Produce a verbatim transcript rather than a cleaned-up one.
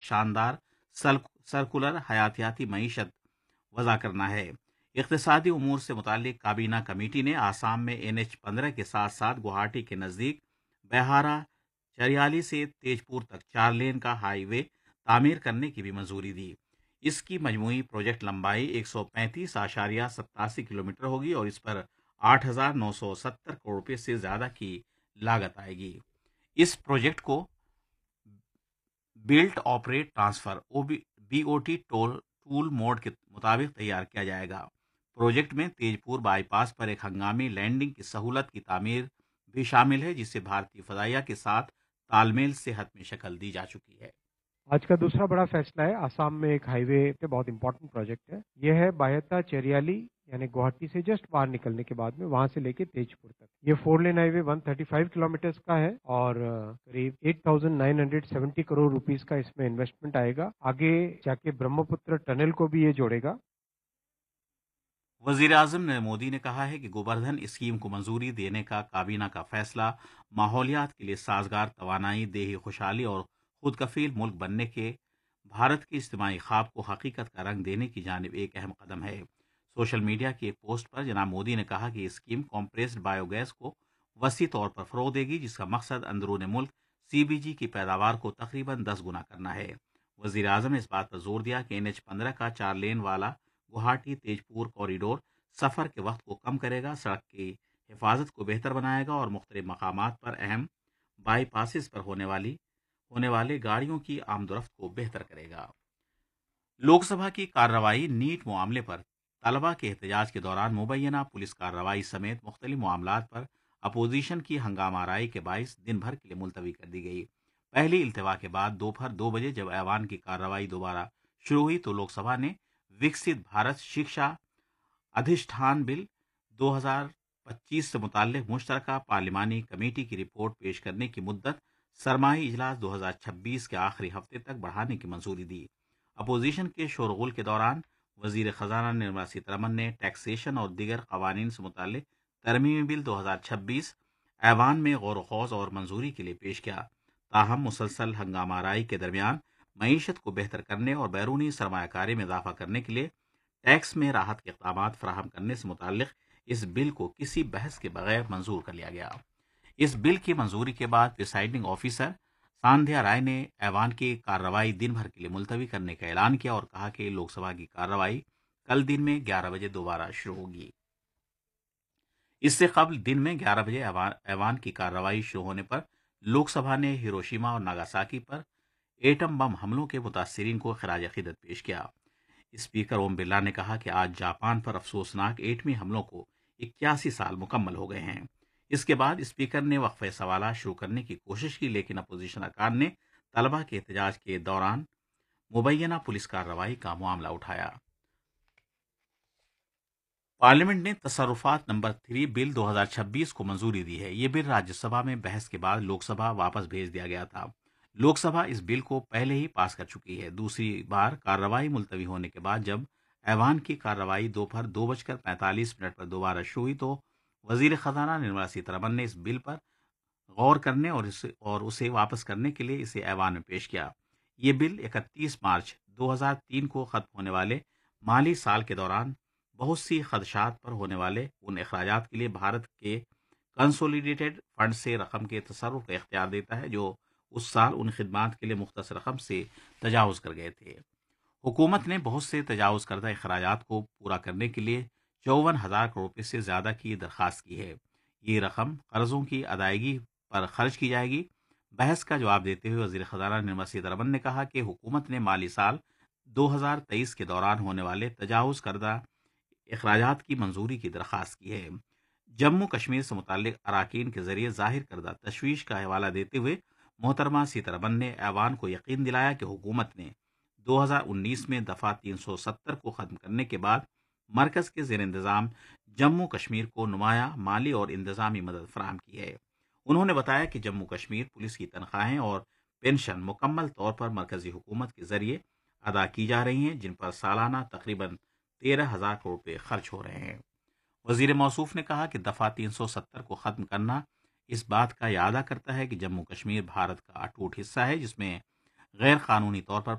شاندار سرکولر حیاتیاتی معیشت وضع کرنا ہے۔ اقتصادی امور سے متعلق کابینہ کمیٹی نے آسام میں این ایچ پندرہ کے ساتھ ساتھ گوہاٹی کے نزدیک بہارا چریالی سے تیج پور تک چار لین کا ہائی وے تعمیر کرنے کی بھی منظوری دی۔ اس کی مجموعی پروجیکٹ لمبائی ایک سو پینتیس اشاریہ ستاسی کلومیٹر ہوگی اور اس پر آٹھ ہزار نو سو ستر کروڑ روپے سے زیادہ کی لاگت آئے گی۔ اس پروجیکٹ کو Bullet operate transfer B O T tool mood کے مطابق تیار کیا جائے گا۔ پروجیکٹ میں تیج پور بائی پاس پر ایک ہنگامی لینڈنگ کی سہولت کی تعمیر بھی شامل ہے، جس سے بھارتی فضائیہ کے ساتھ تال میل سے حتمی شکل دی جا چکی ہے۔ آج کا دوسرا بڑا فیصلہ ہے آسام میں ایک ہائی وے پہ بہت امپورٹنٹ پروجیکٹ ہے۔ یہ ہے بایتا چریالی، یعنی گوہاٹی سے جسٹ باہر نکلنے کے بعد میں وہاں سے لے کے تیج پور تک۔ یہ فور لین ہائی وے ایک سو پینتیس کلومیٹرز کا ہے اور قریب ایک ہزار نو سو ستر کروڑ روپیز کا اس میں انویسٹمنٹ آئے گا۔ آگے جا کے برہم پتر ٹنل کو بھی یہ جوڑے گا۔ وزیر اعظم نریندر مودی نے کہا ہے کہ گوبردھن اسکیم کو منظوری دینے کا کابینہ کا فیصلہ ماحولیات کے لیے سازگار توانائی، دیہی خوشحالی اور خود کفیل ملک بننے کے بھارت کے اجتماعی خواب کو حقیقت کا رنگ دینے کی جانب ایک اہم قدم ہے۔ سوشل میڈیا کی ایک پوسٹ پر جناب مودی نے کہا کہ یہ اسکیم کمپریسڈ بایو گیس کو وسیع طور پر فروغ دے گی، جس کا مقصد اندرون ملک سی بی جی کی پیداوار کو تقریباً دس گنا کرنا ہے۔ وزیر اعظم نے اس بات پر زور دیا کہ این ایچ پندرہ کا چار لین والا گوہاٹی تیج پور کوریڈور سفر کے وقت کو کم کرے گا، سڑک کی حفاظت کو بہتر بنائے گا اور مختلف مقامات پر اہم بائی پاسز پر ہونے والی ہونے والے گاڑیوں کی آمد و رفت کو بہتر کرے گا۔ لوک سبھا کی کارروائی نیٹ معاملے پر طلبہ کے احتجاج کے دوران مبینہ پولیس کارروائی سمیت مختلف معاملات پر اپوزیشن کی ہنگامہ آرائی کے باعث دن بھر کے لیے ملتوی کر دی گئی۔ پہلی التوا کے بعد دوپہر دو بجے جب ایوان کی کارروائی دوبارہ شروع ہوئی تو لوک سبھا نے وکست بھارت شکشا ادھیشٹھان بل دو ہزار پچیس سے متعلق مشترکہ پارلیمانی کمیٹی کی رپورٹ پیش کرنے کی مدت سرمائی اجلاس دو ہزار چھبیس کے آخری ہفتے تک بڑھانے کی منظوری دی۔ اپوزیشن کے شورغل کے دوران وزیر خزانہ نرملا سیتارمن نے ٹیکسیشن اور دیگر قوانین سے متعلق ترمیمی بل دو ہزار چھبیس ایوان میں غور و خوض اور منظوری کے لیے پیش کیا۔ تاہم مسلسل ہنگامہ آرائی کے درمیان معیشت کو بہتر کرنے اور بیرونی سرمایہ کاری میں اضافہ کرنے کے لیے ٹیکس میں راحت کے اقدامات فراہم کرنے سے متعلق اس بل کو کسی بحث کے بغیر منظور کر لیا گیا۔ اس بل کی منظوری کے بعد پریسائڈنگ آفیسر ساندھیا رائے نے ایوان کی کارروائی دن بھر کے لیے ملتوی کرنے کا اعلان کیا اور کہا کہ لوک سبھا کی کارروائی کل دن میں گیارہ بجے دوبارہ شروع ہوگی۔ اس سے قبل دن میں گیارہ بجے ایوان کی کارروائی شروع ہونے پر لوک سبھا نے ہیروشیما اور ناگاساکی پر ایٹم بم حملوں کے متاثرین کو خراج عقیدت پیش کیا۔ اسپیکر اوم برلا نے کہا کہ آج جاپان پر افسوسناک ایٹمی حملوں کو اکیاسی سال مکمل ہو گئے ہیں۔ اس کے بعد اسپیکر نے وقفہ سوالات شروع کرنے کی کوشش کی، لیکن اپوزیشن ارکان نے طلبہ کے احتجاج کے دوران مبینہ پولیس کارروائی کا معاملہ اٹھایا۔ پارلیمنٹ نے تصرفات نمبر تھری بل دو ہزار چھبیس کو منظوری دی ہے۔ یہ بل راجیہ سبھا میں بحث کے بعد لوک سبھا واپس بھیج دیا گیا تھا۔ لوک سبھا اس بل کو پہلے ہی پاس کر چکی ہے۔ دوسری بار کارروائی ملتوی ہونے کے بعد جب ایوان کی کارروائی دوپہر دو بج کر پینتالیس منٹ پر دوبارہ شروع ہوئی تو وزیر خزانہ نرملا سیتارمن نے اس بل پر غور کرنے اور اسے اور اسے واپس کرنے کے لیے اسے ایوان میں پیش کیا۔ یہ بل اکتیس مارچ دو ہزار تین کو ختم ہونے والے مالی سال کے دوران بہت سی خدشات پر ہونے والے ان اخراجات کے لیے بھارت کے کنسولیڈیٹڈ فنڈ سے رقم کے تصرف کا اختیار دیتا ہے جو اس سال ان خدمات کے لیے مختص رقم سے تجاوز کر گئے تھے۔ حکومت نے بہت سے تجاوز کردہ اخراجات کو پورا کرنے کے لیے چون ہزار کروڑ روپے سے زیادہ کی درخواست کی ہے۔ یہ رقم قرضوں کی ادائیگی پر خرچ کی جائے گی۔ بحث کا جواب دیتے ہوئے وزیر خزانہ نرملا سیتارمن نے کہا کہ حکومت نے مالی سال دو ہزار تیئیس کے دوران ہونے والے تجاوز کردہ اخراجات کی منظوری کی درخواست کی ہے۔ جموں کشمیر سے متعلق اراکین کے ذریعے ظاہر کردہ تشویش کا حوالہ دیتے ہوئے محترمہ سیتارمن نے ایوان کو یقین دلایا کہ حکومت نے دو ہزار انیس میں دفعہ تین سو ستر کو ختم کرنے کے بعد مرکز کے زیر انتظام جموں کشمیر کو نمایاں مالی اور انتظامی مدد فراہم کی ہے۔ انہوں نے بتایا کہ جموں کشمیر پولیس کی تنخواہیں اور پینشن مکمل طور پر مرکزی حکومت کے ذریعے ادا کی جا رہی ہیں، جن پر سالانہ تقریباً تیرہ ہزار کروڑ روپے خرچ ہو رہے ہیں۔ وزیر موصوف نے کہا کہ دفعہ تین سو ستر کو ختم کرنا اس بات کا اعادہ کرتا ہے کہ جموں کشمیر بھارت کا اٹوٹ حصہ ہے، جس میں غیر قانونی طور پر